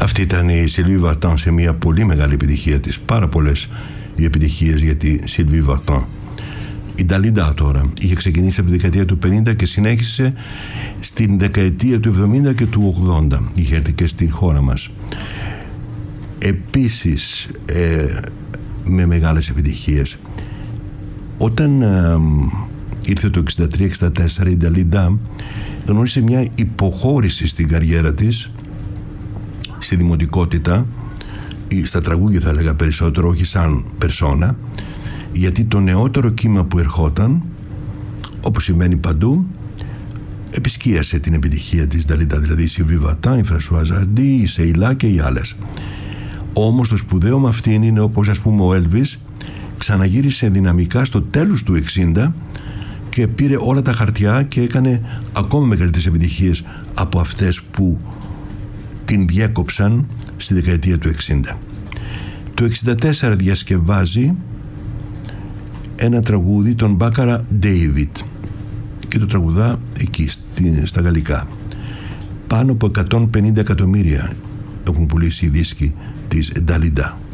Αυτή ήταν η Sylvie Vartan σε μια πολύ μεγάλη επιτυχία της. Πάρα πολλές οι επιτυχίες για τη Sylvie Vartan. Η Dalida τώρα είχε ξεκινήσει από τη δεκαετία του 50 και συνέχισε στην δεκαετία του 70 και του 80. Είχε έρθει και στην χώρα μας. Επίσης με μεγάλες επιτυχίες. Όταν ήρθε το 63-64 η Dalida γνώρισε μια υποχώρηση στην καριέρα της, στη δημοτικότητα, στα τραγούδια θα έλεγα περισσότερο, όχι σαν περσόνα, γιατί το νεότερο κύμα που ερχόταν, όπως σημαίνει παντού, επισκίασε την επιτυχία της Dalida, δηλαδή η Sylvie Vartan, η Françoise Hardy, η Σεϊλά και οι άλλες. Όμως το σπουδαίο με αυτήν είναι, όπως ας πούμε ο Elvis ξαναγύρισε δυναμικά στο τέλος του 60 και πήρε όλα τα χαρτιά και έκανε ακόμα μεγαλύτερες επιτυχίες από αυτές που την διέκοψαν στη δεκαετία του 60. Το 64 διασκευάζει ένα τραγούδι των Baccara David και το τραγουδά εκεί στα γαλλικά. Πάνω από 150 εκατομμύρια έχουν πουλήσει οι δίσκοι της Dalida.